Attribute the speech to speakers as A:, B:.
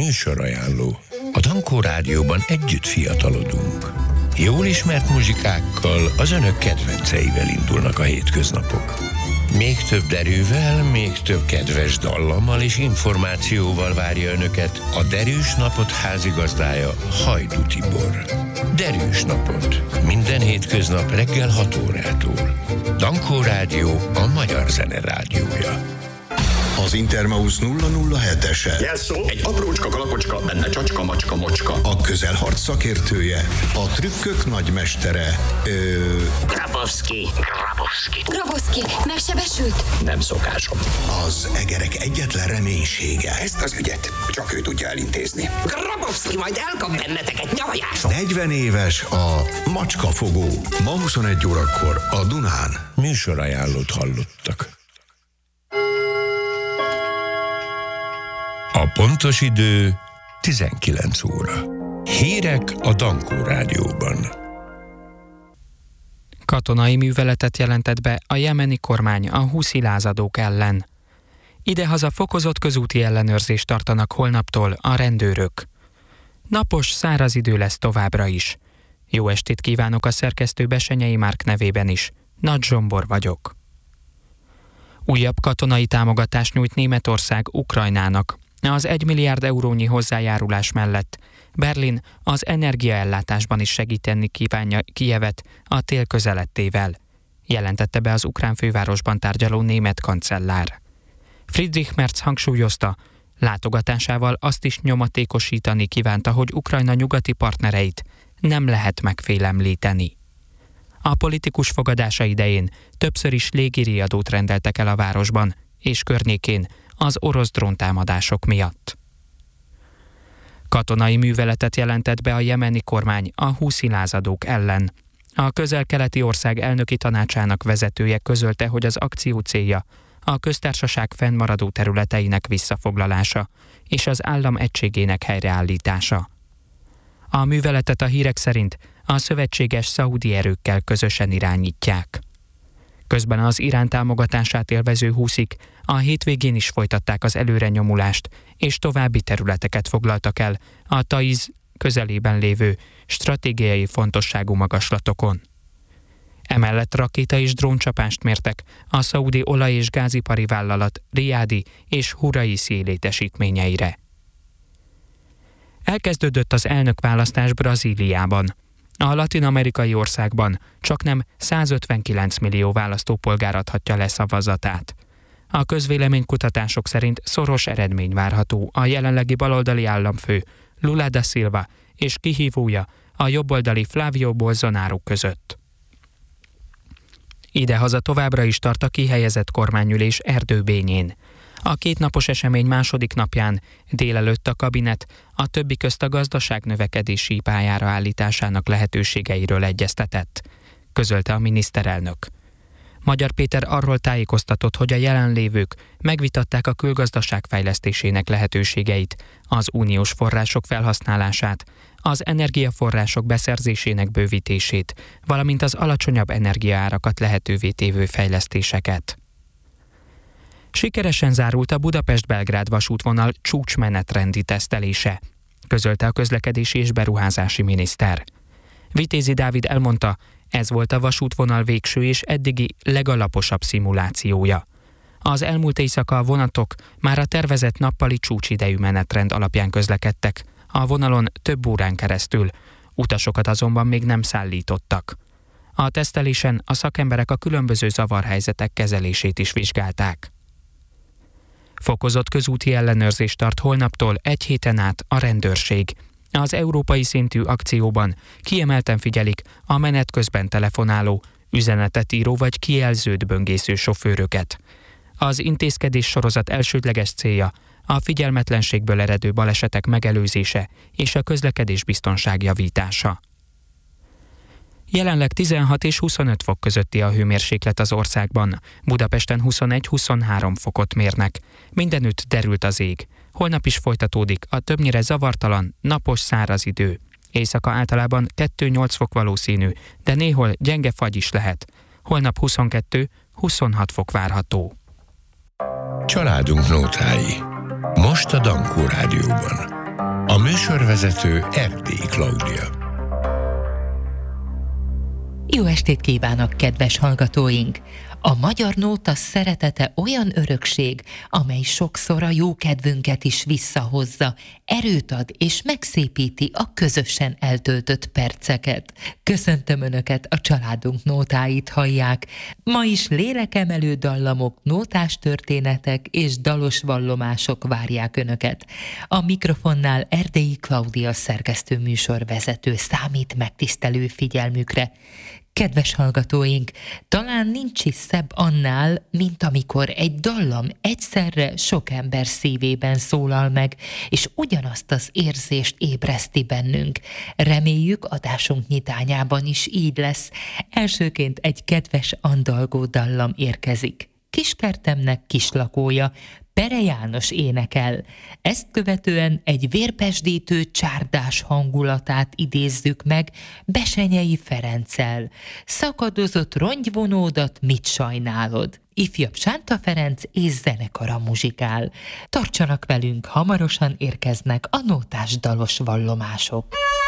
A: Műsorajánló. A Dankó Rádióban együtt fiatalodunk. Jól ismert muzsikákkal, az önök kedvenceivel indulnak a hétköznapok. Még több derűvel, még több kedves dallammal és információval várja önöket a Derűs Napot házigazdája, Hajdú Tibor. Derűs Napot. Minden hétköznap reggel 6 órától. Dankó Rádió, a magyar zene rádiója.
B: Az Intermaus 007-ese.
C: Jelszó, egy aprócska kalapocska, benne csacska, macska, mocska.
B: A közelharc szakértője, a trükkök nagymestere,
C: Grabowski.
D: Megsebesült?
C: Nem szokásom.
B: az egerek egyetlen reménysége.
C: Ezt az ügyet csak ő tudja elintézni. Grabowski majd elkap benneteket nyavajáson.
B: 40 éves a macskafogó. Ma 21 órakor a Dunán.
A: Műsorajánlót hallottak. A pontos idő 19 óra. Hírek a Dankó Rádióban.
E: Katonai műveletet jelentett be a jemeni kormány a huszi lázadók ellen. Idehaza fokozott közúti ellenőrzést tartanak holnaptól a rendőrök. Napos, száraz idő lesz továbbra is. Jó estét kívánok a szerkesztő Besenyei Márk nevében is. Nagy Zsombor vagyok. Újabb katonai támogatást nyújt Németország Ukrajnának. Az 1 milliárd eurónyi hozzájárulás mellett Berlin az energiaellátásban is segíteni kívánja Kijevet a tél közelettével, jelentette be az ukrán fővárosban tárgyaló német kancellár. Friedrich Merz hangsúlyozta, látogatásával azt is nyomatékosítani kívánta, hogy Ukrajna nyugati partnereit nem lehet megfélemlíteni. A politikus fogadása idején többször is légiriadót rendeltek el a városban és környékén az orosz dróntámadások miatt. Katonai műveletet jelentett be a jemeni kormány a huszi lázadók ellen. A közel-keleti ország elnöki tanácsának vezetője közölte, hogy az akció célja a köztársaság fennmaradó területeinek visszafoglalása és az állam egységének helyreállítása. A műveletet a hírek szerint a szövetséges szaudi erőkkel közösen irányítják. Közben az Irán támogatását élvező huszik a hétvégén is folytatták az előrenyomulást, és további területeket foglaltak el a Taiz közelében lévő stratégiai fontosságú magaslatokon. Emellett rakéta és dróncsapást mértek a szaudi olaj- és gázipari vállalat Riadi és Huraisi létesítményeire. Elkezdődött az elnökválasztás Brazíliában. A latin-amerikai országban csaknem 159 millió választópolgár adhatja le szavazatát. A közvéleménykutatások szerint szoros eredmény várható a jelenlegi baloldali államfő Lula da Silva és kihívója a jobboldali Flávio Bolsonaro között. Idehaza továbbra is tart a kihelyezett kormányülés Erdőbényén. A kétnapos esemény második napján délelőtt a kabinet a többi közt a gazdaság növekedési pályára állításának lehetőségeiről egyeztetett, közölte a miniszterelnök. Magyar Péter arról tájékoztatott, hogy a jelenlévők megvitatták a külgazdaság fejlesztésének lehetőségeit, az uniós források felhasználását, az energiaforrások beszerzésének bővítését, valamint az alacsonyabb energiaárakat lehetővé tévő fejlesztéseket. Sikeresen zárult a Budapest-Belgrád vasútvonal csúcsmenetrendi tesztelése, közölte a közlekedési és beruházási miniszter. Vitézi Dávid elmondta, ez volt a vasútvonal végső és eddigi legalaposabb szimulációja. Az elmúlt éjszaka a vonatok már a tervezett nappali csúcsidejű menetrend alapján közlekedtek, a vonalon több órán keresztül, utasokat azonban még nem szállítottak. A tesztelésen a szakemberek a különböző zavarhelyzetek kezelését is vizsgálták. Fokozott közúti ellenőrzést tart holnaptól egy héten át a rendőrség. Az európai szintű akcióban kiemelten figyelik a menet közben telefonáló, üzenetet író vagy kijelzőt böngésző sofőröket. Az intézkedés sorozat elsődleges célja a figyelmetlenségből eredő balesetek megelőzése és a közlekedés biztonság javítása. Jelenleg 16 és 25 fok közötti a hőmérséklet az országban. Budapesten 21-23 fokot mérnek. Mindenütt derült az ég. Holnap is folytatódik a többnyire zavartalan, napos száraz idő. Éjszaka általában 2-8 fok valószínű, de néhol gyenge fagy is lehet. Holnap 22-26 fok várható.
A: Családunk nótái. Most a Dankó Rádióban. A műsorvezető Erdélyi Klaudia.
D: Jó estét kívánok, kedves hallgatóink! A magyar nóta szeretete olyan örökség, amely sokszor a jókedvünket is visszahozza, erőt ad és megszépíti a közösen eltöltött perceket. Köszöntöm Önöket, a családunk nótáit hallják. Ma is lélekemelő dallamok, nótás történetek és dalos vallomások várják Önöket. A mikrofonnál Erdélyi Klaudia szerkesztő műsorvezető számít megtisztelő figyelmükre. Kedves hallgatóink, talán nincs is szebb annál, mint amikor egy dallam egyszerre sok ember szívében szólal meg, és ugyanazt az érzést ébreszti bennünk. Reméljük, adásunk nyitányában is így lesz. Elsőként egy kedves andalgó dallam érkezik. Kiskertemnek kislakója, Pere János énekel. Ezt követően egy vérpesdítő csárdás hangulatát idézzük meg Besenyei Ferenccel. Szakadozott rongyvonódat mit sajnálod? Ifjabb Sánta Ferenc és zenekara muzsikál. Tartsanak velünk, hamarosan érkeznek a nótás dalos vallomások.